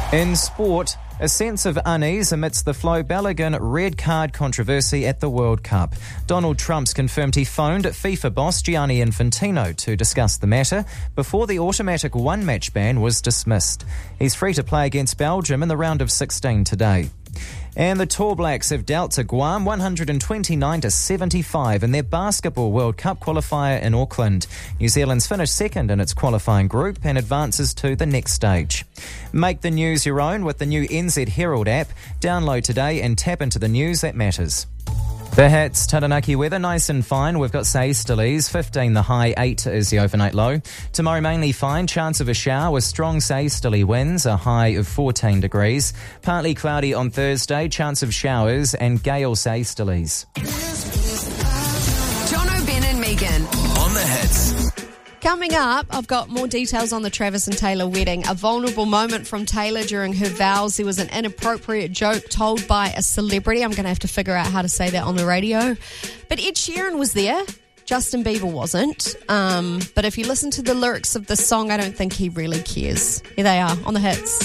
In sport, a sense of unease amidst the Flo Balogun red card controversy at the World Cup. Donald Trump's confirmed he phoned FIFA boss Gianni Infantino to discuss the matter before the automatic one-match ban was dismissed. He's free to play against Belgium in the round of 16 today. And the Tall Blacks have dealt to Guam 129-75 in their Basketball World Cup qualifier in Auckland. New Zealand's finished second in its qualifying group and advances to the next stage. Make the news your own with the new NZ Herald app. Download today and tap into the news that matters. The Hits, Taranaki weather, nice and fine. We've got Easterlies, 15 the high, 8 is the overnight low. Tomorrow mainly fine, chance of a shower with strong easterly winds, a high of 14 degrees. Partly cloudy on Thursday, chance of showers and gale easterlies. Jono, Ben and Megan. On the Hits. Coming up, I've got more details on the Travis and Taylor wedding. A vulnerable moment from Taylor during her vows. There was an inappropriate joke told by a celebrity. I'm going to have to figure out how to say that on the radio. But Ed Sheeran was there. Justin Bieber wasn't. But if you listen to the lyrics of the song, I don't think he really cares. Here they are on the Hits.